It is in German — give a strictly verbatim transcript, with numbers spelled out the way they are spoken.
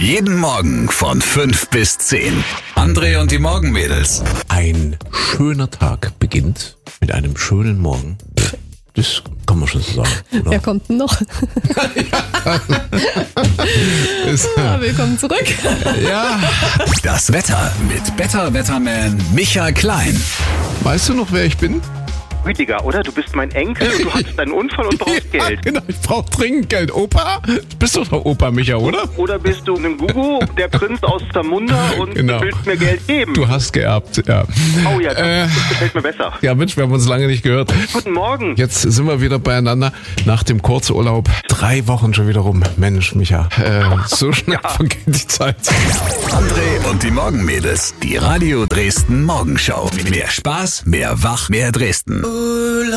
Jeden Morgen von fünf bis zehn. André und die Morgenmädels. Ein schöner Tag beginnt mit einem schönen Morgen. Pff, das kann man schon so sagen. Oder? Wer kommt denn noch? Ist, Ah, willkommen zurück. ja, Das Wetter mit Better Wetterman Michael Klein. weißt du noch, wer ich bin? Rüdiger, oder? Du bist mein Enkel und du hattest einen Unfall und brauchst Ja, Geld. genau, ich brauche dringend Geld. Opa? Du bist doch der Opa, Micha, oder? Oder bist du ein Gugu, der Prinz aus Zamunda und Genau. willst mir Geld geben? Du hast geerbt, ja. Oh ja, das, Äh. das gefällt mir besser. Ja, Mensch, wir haben uns lange nicht gehört. Guten Morgen. Jetzt sind wir wieder beieinander nach dem Kurzurlaub. Drei Wochen schon wieder rum. Mensch, Micha, äh, so schnell vergeht die Zeit. André und die Morgenmädels. Die Radio Dresden Morgenschau. Mehr Spaß, mehr Wach, mehr Dresden.